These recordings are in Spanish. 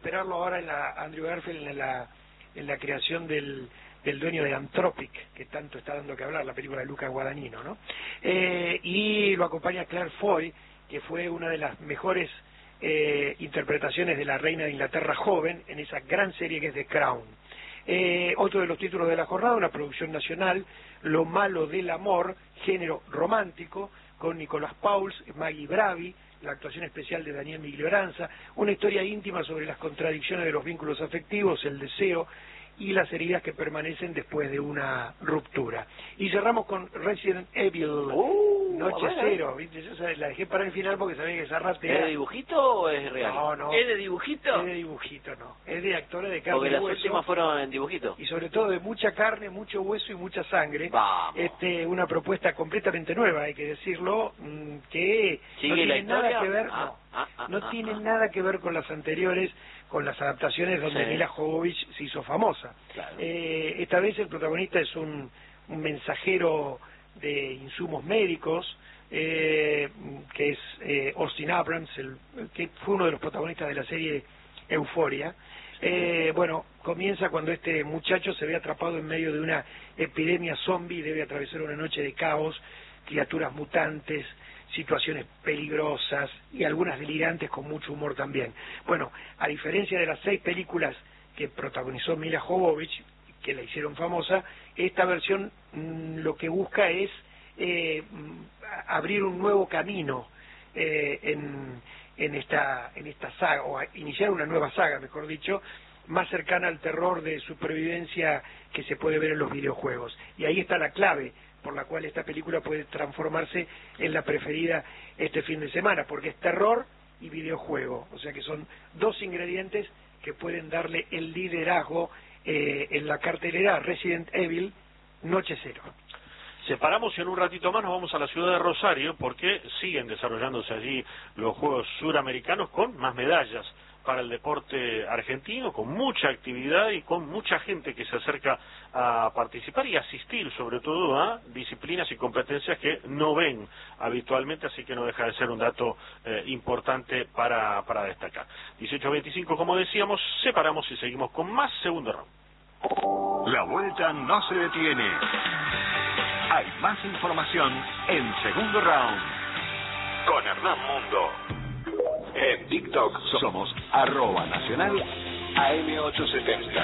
esperarlo ahora Andrew Garfield en la creación del dueño de Anthropic, que tanto está dando que hablar, la película de Luca Guadagnino, ¿no? Y lo acompaña Claire Foy, que fue una de las mejores interpretaciones de la reina de Inglaterra joven en esa gran serie que es The Crown. Otro de los títulos de la jornada, una producción nacional, Lo malo del amor, género romántico, con Nicolás Pauls, Maggie Bravi, la actuación especial de Daniel Miglioranza, una historia íntima sobre las contradicciones de los vínculos afectivos, el deseo y las heridas que permanecen después de una ruptura. Y cerramos con Resident Evil, Noche Cero, ¿viste? Yo la dejé para el final porque sabía que esa rata ¿Es de dibujito o es real? No. ¿Es de dibujito? Es de dibujito, no. Es de actores de carne y hueso. hueso. Porque las últimas fueron en dibujito. Y sobre todo de mucha carne, mucho hueso y mucha sangre. Vamos. Una propuesta completamente nueva, hay que decirlo, que no tiene nada que ver, no tiene nada que ver con las anteriores, con las adaptaciones donde Mila Jovovich se hizo famosa. Claro. Esta vez el protagonista es un mensajero de insumos médicos, que es Austin Abrams, que fue uno de los protagonistas de la serie Euphoria. Bueno, comienza cuando este muchacho se ve atrapado en medio de una epidemia zombie y debe atravesar una noche de caos, criaturas mutantes, situaciones peligrosas y algunas delirantes con mucho humor también. Bueno, a diferencia de las 6 películas que protagonizó Mila Jovovich, que la hicieron famosa, esta versión lo que busca es abrir un nuevo camino en esta saga, o iniciar una nueva saga, mejor dicho, más cercana al terror de supervivencia que se puede ver en los videojuegos. Y ahí está la clave por la cual esta película puede transformarse en la preferida este fin de semana, porque es terror y videojuego, o sea que son 2 ingredientes que pueden darle el liderazgo en la cartelera Resident Evil Noche Cero. Separamos y en un ratito más nos vamos a la ciudad de Rosario porque siguen desarrollándose allí los Juegos Suramericanos con más medallas para el deporte argentino, con mucha actividad y con mucha gente que se acerca a participar y asistir sobre todo a disciplinas y competencias que no ven habitualmente, así que no deja de ser un dato importante para destacar. 18:25, como decíamos, separamos y seguimos con más segundo round. La vuelta no se detiene. Hay más información en segundo round con Hernán Mundo. En TikTok somos @nacional AM870.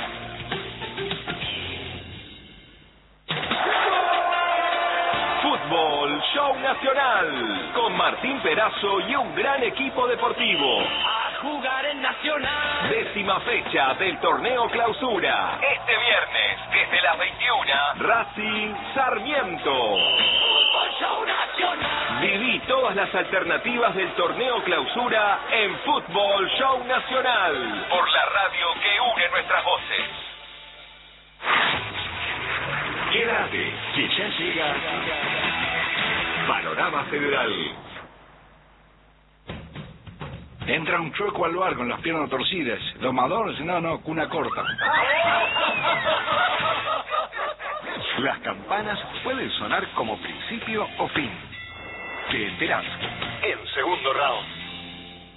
Fútbol Show Nacional con Martín Perazo y un gran equipo deportivo. A jugar en Nacional. 10ª fecha del torneo Clausura. Este viernes, desde las 21, Racing Sarmiento. Fútbol Show Nacional. Viví todas las alternativas del torneo Clausura en Fútbol Show Nacional. Por la radio que une nuestras voces. Quédate, que ya llega Panorama Federal. Entra un chueco al bar con las piernas torcidas. Domador, no, cuna corta. Las campanas pueden sonar como principio o fin. Te enterás en segundo round.